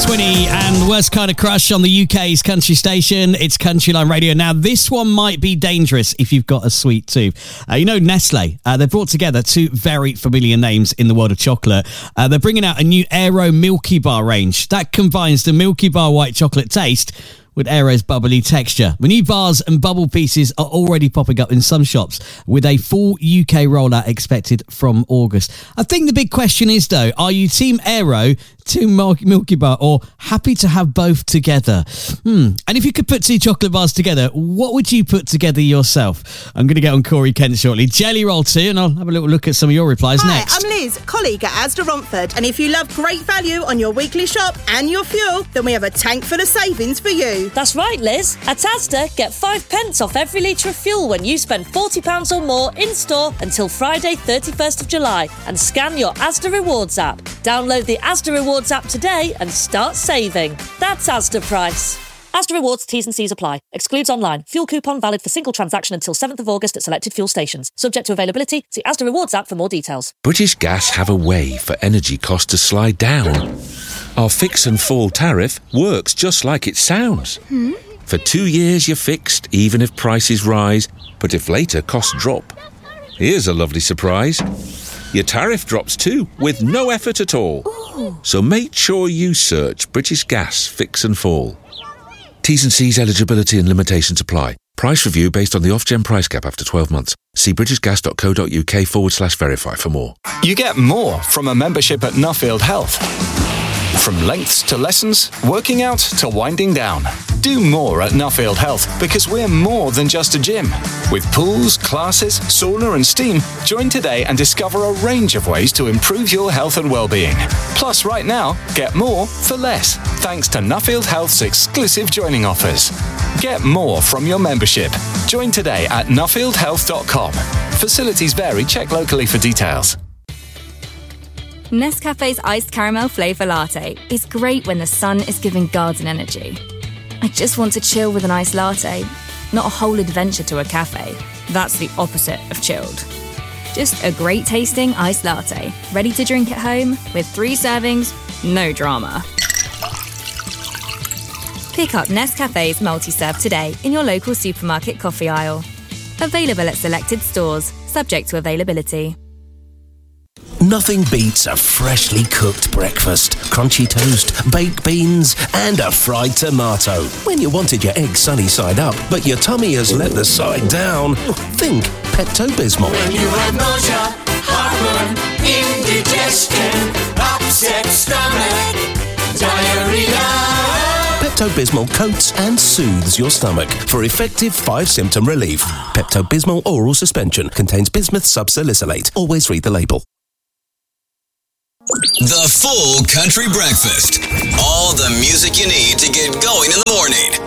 Swinny and Worst Kind of Crush on the UK's country station. It's Countryline Radio. Now, this one might be dangerous if you've got a sweet tooth. Nestle, they've brought together two very familiar names in the world of chocolate. They're bringing out a new Aero Milky Bar range that combines the Milky Bar white chocolate taste with Aero's bubbly texture. The new bars and bubble pieces are already popping up in some shops, with a full UK rollout expected from August. I think the big question is, though, are you Team Aero, Team Milky Bar, or happy to have both together? And if you could put two chocolate bars together, what would you put together yourself? I'm going to get on Corey Kent shortly. Jelly Roll too, and I'll have a little look at some of your replies next. Hi, I'm Liz, colleague at Asda Romford, and if you love great value on your weekly shop and your fuel, then we have a tank full of savings for you. That's right, Liz. At Asda, get 5 pence off every litre of fuel when you spend £40 or more in-store until Friday 31st of July and scan your Asda Rewards app. Download the Asda Rewards app today and start saving. That's Asda Price. Asda Rewards, T's and C's apply. Excludes online. Fuel coupon valid for single transaction until 7th of August at selected fuel stations. Subject to availability. See Asda Rewards app for more details. British Gas have a way for energy costs to slide down. Our fix and fall tariff works just like it sounds. For 2 years you're fixed, even if prices rise, but if later costs drop. Here's a lovely surprise. Your tariff drops too, with no effort at all. Ooh. So make sure you search British Gas Fix and Fall. T's and C's eligibility and limitations apply. Price review based on the off-gen price cap after 12 months. See britishgas.co.uk/verify for more. You get more from a membership at Nuffield Health. From lengths to lessons, working out to winding down. Do more at Nuffield Health because we're more than just a gym. With pools, classes, sauna and steam, join today and discover a range of ways to improve your health and well-being. Plus, right now, get more for less, thanks to Nuffield Health's exclusive joining offers. Get more from your membership. Join today at nuffieldhealth.com. Facilities vary. Check locally for details. Nescafe's iced caramel flavour latte is great when the sun is giving garden energy. I just want to chill with an iced latte, not a whole adventure to a cafe. That's the opposite of chilled. Just a great tasting iced latte, ready to drink at home with 3 servings, no drama. Pick up Nescafe's multi-serve today in your local supermarket coffee aisle. Available at selected stores, subject to availability. Nothing beats a freshly cooked breakfast, crunchy toast, baked beans, and a fried tomato. When you wanted your eggs sunny side up, but your tummy has let the side down, think Pepto-Bismol. When you have nausea, heartburn, indigestion, upset stomach, diarrhea. Pepto-Bismol coats and soothes your stomach for effective 5-symptom relief. Pepto-Bismol oral suspension contains bismuth subsalicylate. Always read the label. The Full Country Breakfast. All the music you need to get going in the morning.